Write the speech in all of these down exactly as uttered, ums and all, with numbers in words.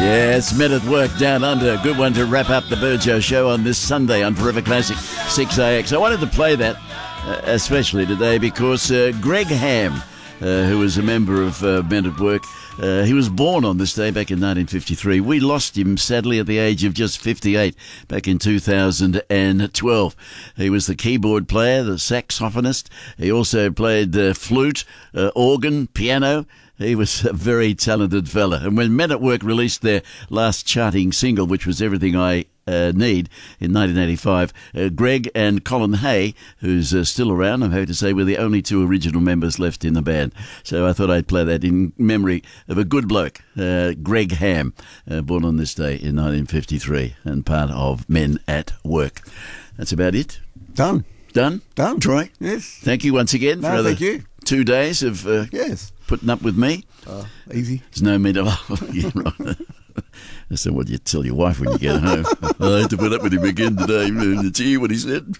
Yes, Men at Work Down Under. Good one to wrap up the Burjo show on this Sunday on Forever Classic six A X. I wanted to play that uh, especially today because uh, Greg Ham, uh, who was a member of uh, Men at Work, uh, he was born on this day back in nineteen fifty-three. We lost him, sadly, at the age of just fifty-eight back in two thousand twelve. He was the keyboard player, the saxophonist. He also played uh, flute, uh, organ, piano. He was a very talented fella. And when Men at Work released their last charting single, which was Everything I uh, Need, in nineteen eighty-five, uh, Greg and Colin Hay, who's uh, still around, I'm happy to say, were the only two original members left in the band. So I thought I'd play that in memory of a good bloke, uh, Greg Ham, uh, born on this day in nineteen fifty-three and part of Men at Work. That's about it. Done. Done? Done. Troy? Yes. Thank you once again No, for the thank you. two days of uh, Yes. putting up with me. Uh, easy. There's no me to... yeah, right. That's what you tell your wife when you get home. I had to put up with him again today. Did you hear what he said?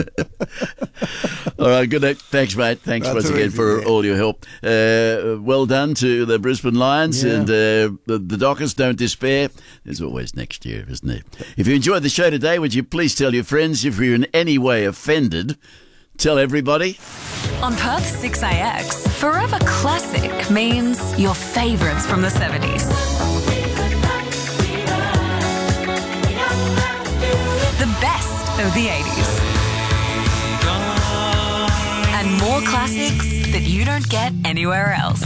All right, good night. Thanks, mate. Thanks That's once again easy, for yeah. all your help. Uh, well done to the Brisbane Lions Yeah. and uh, the, the Dockers. Don't despair. There's always next year, isn't there? If you enjoyed the show today, would you please tell your friends? If you're in any way offended, tell everybody. On Perth six A X, Forever Classic means your favourites from the seventies. The best of the eighties. And more classics that you don't get anywhere else.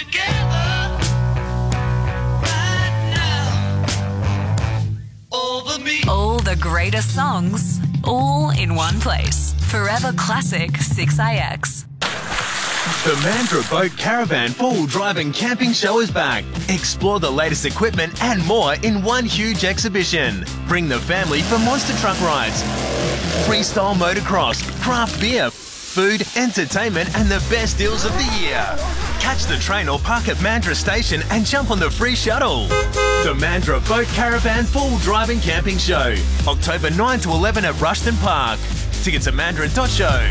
All the greatest songs, all in one place. Forever Classic six A X. The Mandurah Boat Caravan Four-Wheel Drive and Camping Show is back. Explore the latest equipment and more in one huge exhibition. Bring the family for monster truck rides, freestyle motocross, craft beer, food, entertainment and the best deals of the year. Catch the train or park at Mandurah Station and jump on the free shuttle. The Mandurah Boat Caravan Four-Wheel Drive and Camping Show, October ninth to eleventh at Rushton Park. Tickets at mandurah dot show.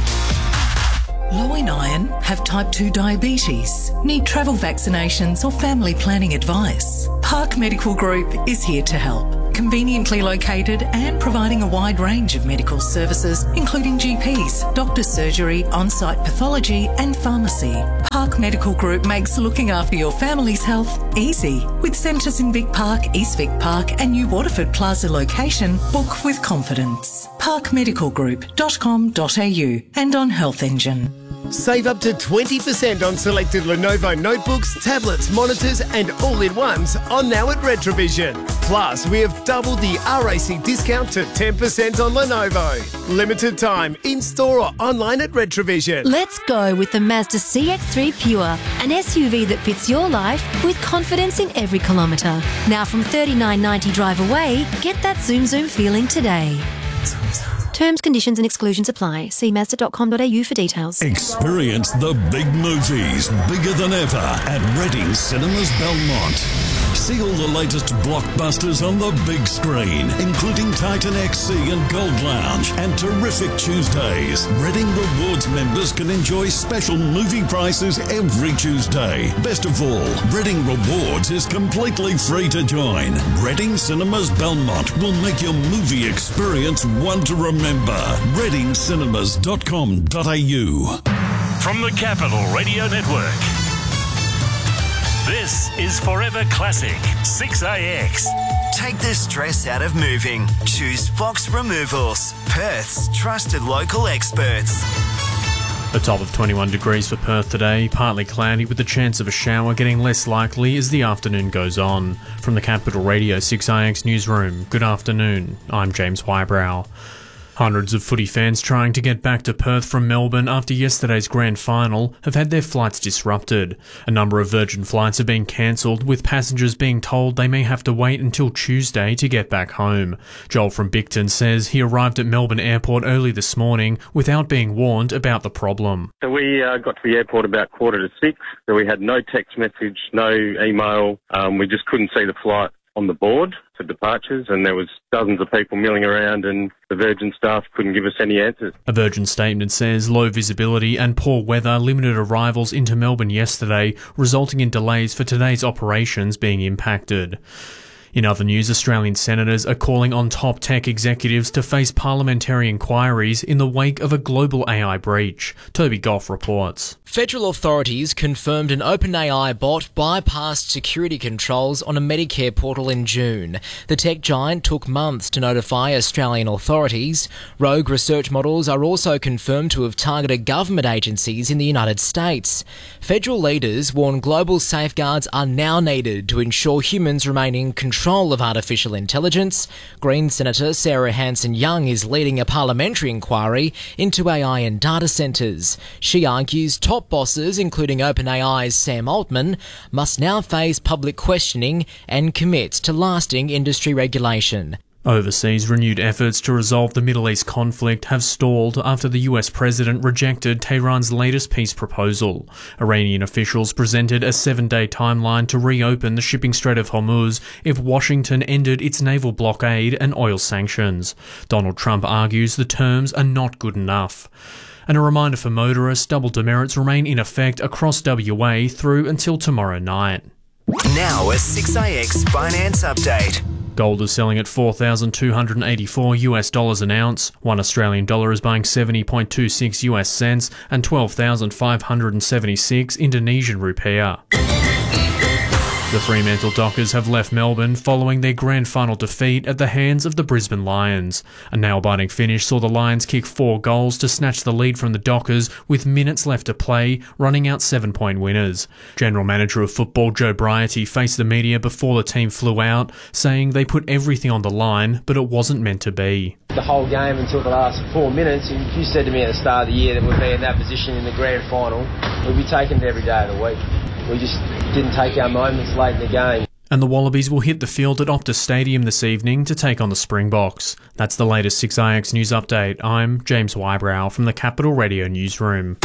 Low in iron, have type two diabetes, need travel vaccinations or family planning advice? Park Medical Group is here to help. Conveniently located and providing a wide range of medical services, including G Ps, doctor's surgery, on-site pathology and pharmacy. Park Medical Group makes looking after your family's health easy. With centres in Vic Park, East Vic Park and New Waterford Plaza location, book with confidence. park medical group dot com dot a u and on Health Engine. Save up to twenty percent on selected Lenovo notebooks, tablets, monitors and all-in-ones on now at Retrovision. Plus, we have doubled the R A C discount to ten percent on Lenovo. Limited time, in-store or online at Retrovision. Let's go with the Mazda C X three Pure, an S U V that fits your life with confidence in every kilometre. Now from thirty-nine ninety drive away, get that Zoom Zoom feeling today. Terms, conditions and exclusions apply. See mazda dot com dot a u for details. Experience the big movies, bigger than ever, at Reading Cinemas Belmont. See all the latest blockbusters on the big screen, including Titan X C and Gold Lounge, and terrific Tuesdays. Reading Rewards members can enjoy special movie prices every Tuesday. Best of all, Reading Rewards is completely free to join. Reading Cinemas Belmont will make your movie experience one to remember. reading cinemas dot com dot a u. From the Capital Radio Network, this is Forever Classic six A X. Take the stress out of moving. Choose Fox Removals, Perth's trusted local experts. A top of twenty-one degrees for Perth today, partly cloudy with the chance of a shower getting less likely as the afternoon goes on. From the Capital Radio six A X newsroom, good afternoon. I'm James Whybrow. Hundreds of footy fans trying to get back to Perth from Melbourne after yesterday's grand final have had their flights disrupted. A number of Virgin flights have been cancelled, with passengers being told they may have to wait until Tuesday to get back home. Joel from Bicton says he arrived at Melbourne Airport early this morning without being warned about the problem. So we uh, got to the airport about quarter to six, so we had no text message, no email, um, we just couldn't see the flight on the board for departures, and there was dozens of people milling around and the Virgin staff couldn't give us any answers. A Virgin statement says low visibility and poor weather limited arrivals into Melbourne yesterday, resulting in delays for today's operations being impacted. In other news, Australian senators are calling on top tech executives to face parliamentary inquiries in the wake of a global A I breach. Toby Goff reports. Federal authorities confirmed an OpenAI bot bypassed security controls on a Medicare portal in June. The tech giant took months to notify Australian authorities. Rogue research models are also confirmed to have targeted government agencies in the United States. Federal leaders warn global safeguards are now needed to ensure humans remain in control of artificial intelligence. Green Senator Sarah Hanson-Young is leading a parliamentary inquiry into A I and data centres. She argues top bosses, including OpenAI's Sam Altman, must now face public questioning and commit to lasting industry regulation. Overseas, renewed efforts to resolve the Middle East conflict have stalled after the U S president rejected Tehran's latest peace proposal. Iranian officials presented a seven-day timeline to reopen the shipping Strait of Hormuz if Washington ended its naval blockade and oil sanctions. Donald Trump argues the terms are not good enough. And a reminder for motorists, double demerits remain in effect across W A through until tomorrow night. Now a six A X finance update. Gold is selling at four thousand two hundred eighty-four US dollars an ounce. One Australian dollar is buying seventy point two six US cents and twelve thousand five hundred seventy-six Indonesian rupiah. The Fremantle Dockers have left Melbourne following their grand final defeat at the hands of the Brisbane Lions. A nail-biting finish saw the Lions kick four goals to snatch the lead from the Dockers with minutes left to play, running out seven-point winners. General Manager of football Joe Briety faced the media before the team flew out, saying they put everything on the line, but it wasn't meant to be. The whole game until the last four minutes, if you said to me at the start of the year that we'd be in that position in the grand final, we'd be taking it every day of the week. We just didn't take our moments late in the game. And the Wallabies will hit the field at Optus Stadium this evening to take on the Springboks. That's the latest six I X News Update. I'm James Wybrow from the Capital Radio Newsroom.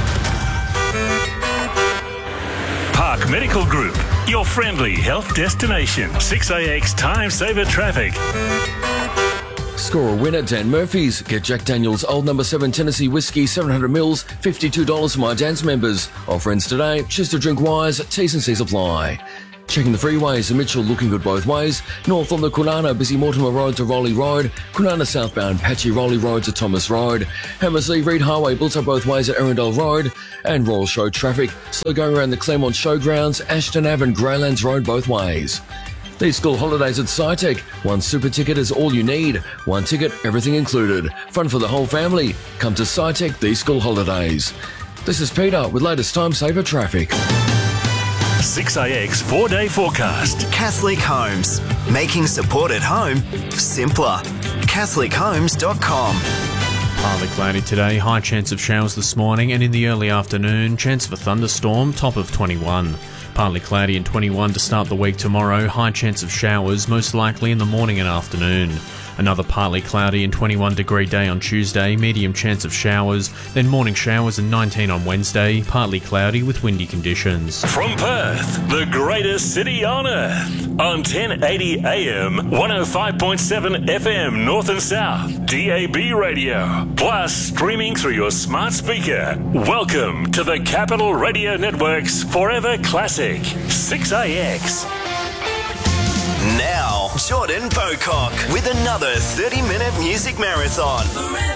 Park Medical Group, your friendly health destination. six A X Time Saver Traffic. Score a win at Dan Murphy's. Get Jack Daniel's Old Number seven Tennessee Whiskey seven hundred mils, fifty-two dollars for my dance members. Offer ends today. Choose to drink wise. T's and C's apply. Checking the freeways, the Mitchell looking good both ways. North on the Kwinana, busy Mortimer Road to Rowley Road. Kwinana southbound, patchy Rowley Road to Thomas Road. Hammersley Reed Highway built up both ways at Erindale Road. And Royal Show traffic, slow going around the Claremont Showgrounds, Ashton Ave and Greylands Road both ways. These school holidays at SciTech. One super ticket is all you need. One ticket, everything included. Fun for the whole family. Come to SciTech these school holidays. This is Peter with latest Time Saver Traffic. six A X four-day forecast. Catholic Homes, making support at home simpler. Catholic Homes dot com. Partly cloudy today, high chance of showers this morning, and in the early afternoon, chance of a thunderstorm, top of twenty-one. Partly cloudy and twenty-one to start the week tomorrow, high chance of showers, most likely in the morning and afternoon. Another partly cloudy and twenty-one degree day on Tuesday, medium chance of showers, then morning showers and nineteen on Wednesday, partly cloudy with windy conditions. From Perth, the greatest city on earth, on ten eighty A M, one oh five point seven F M North and South, D A B radio, plus streaming through your smart speaker. Welcome to the Capital Radio Network's Forever Classic, six A X. Now, Jordan Bocock with another thirty minute music marathon.